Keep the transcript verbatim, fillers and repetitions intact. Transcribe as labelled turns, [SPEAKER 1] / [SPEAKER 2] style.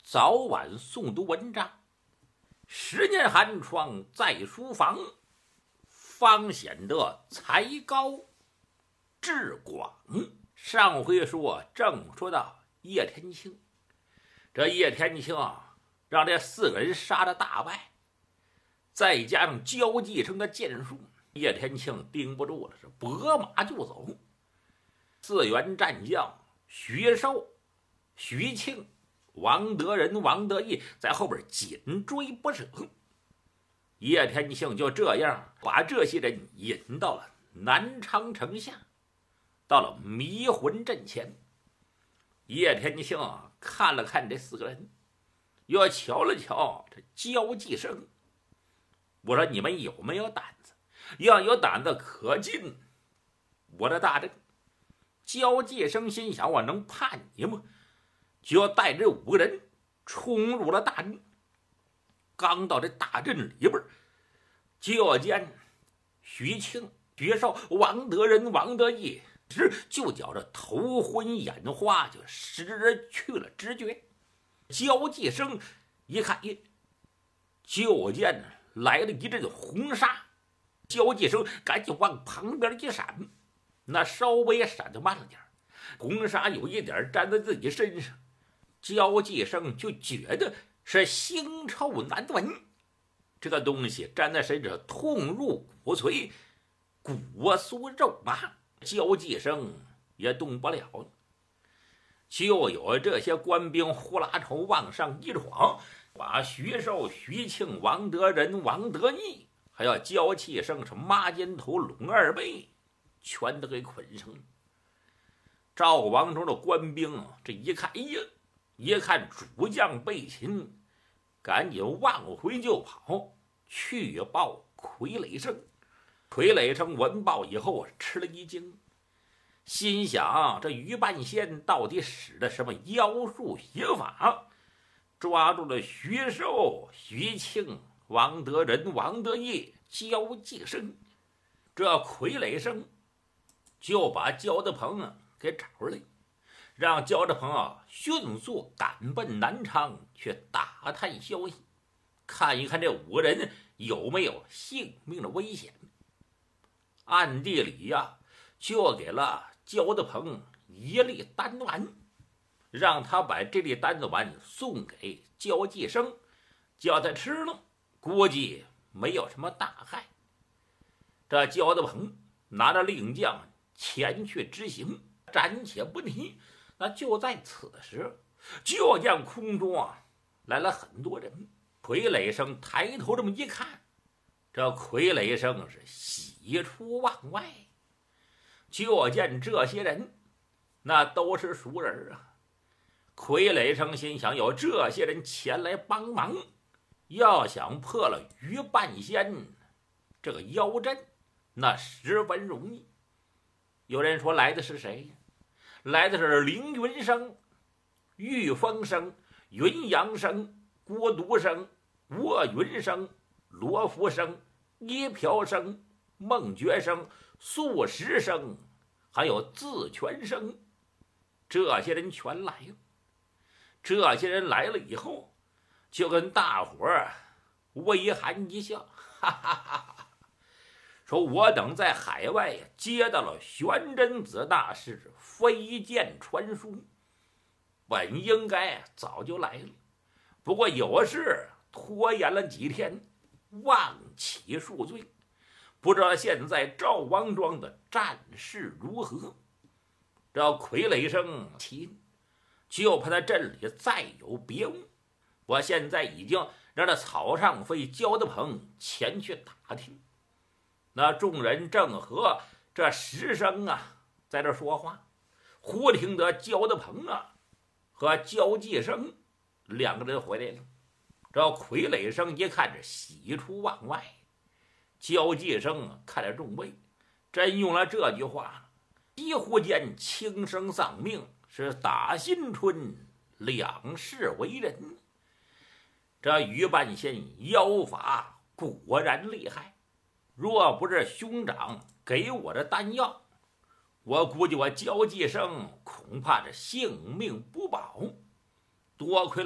[SPEAKER 1] 早晚诵读文章，十年寒窗在书房，方显得才高志广。上回说正说到叶天庆，这叶天庆啊，让这四个人杀得大败，再加上焦继生的剑术，叶天庆盯不住了，是拨马就走。四员战将徐寿、徐庆、王德仁、王德义在后边紧追不舍。叶天庆就这样把这些人引到了南昌城下，到了迷魂阵前。叶天庆啊，看了看这四个人，又瞧了瞧这焦继生，我说你们有没有胆子？要有胆子可进我的大阵。焦继生心想，我能怕你吗？就要带这五个人冲入了大阵。刚到这大阵里边，就见徐庆、徐寿、王德仁、王德义就觉着头昏眼花，就失去了知觉。焦继生一看，耶，就见来了一阵红纱，焦继生赶紧往旁边一闪，那稍微闪得慢了点，红纱有一点粘在自己身上，焦继生就觉得是腥臭难闻，这个东西粘在身上痛入骨髓，骨酥肉麻，焦继生也动不了了。就有这些官兵呼啦头往上一闯，把徐寿、徐庆、王德仁、王德义还有焦继生是抹肩头、拢二背，全都给捆上了。赵王中的官兵这一看，哎呀，一看主将被擒，赶紧往回就跑，去报傀儡生。傀儡生闻报以后吃了一惊，心想这于半仙到底使的什么妖术邪法，抓住了徐寿、徐庆、王德仁、王德义、焦继生。这傀儡生就把焦德鹏啊给找来，让焦德鹏啊迅速赶奔南昌去打探消息，看一看这五个人有没有性命的危险。暗地里呀、啊，就给了焦德鹏一粒丹丸，让他把这粒丹丸送给焦继生，叫他吃了，估计没有什么大害。这焦德鹏拿着令将前去执行，暂且不提。那就在此时，就见空中啊来了很多人。傀儡生抬头这么一看，这傀儡生是喜出望外，就见这些人那都是熟人啊。傀儡生心想，有这些人前来帮忙，要想破了于半仙这个妖阵，那十分容易。有人说来的是谁？来的是凌云生、玉峰生、云阳生、郭独生、卧云生、罗福生、一瓢生、孟觉生、素食生，还有自全生，这些人全来了。这些人来了以后，就跟大伙儿微含一笑，哈哈哈哈，说我等在海外接到了玄真子大师飞剑传书，本应该早就来了，不过有事拖延了几天，望其恕罪。不知道现在赵王庄的战事如何？这傀儡生秦就怕他镇里再有别物，我现在已经让这草上飞焦德鹏前去打听。那众人正和这石生啊在这说话，忽听得焦德鹏啊和焦继生两个人回来了。这傀儡生一看是喜出望外，焦继生看着众位，真用了这句话，几乎间轻生丧命，是打新春两世为人。这于半仙妖法果然厉害，若不是兄长给我的丹药，我估计我焦继生恐怕这性命不保。多亏了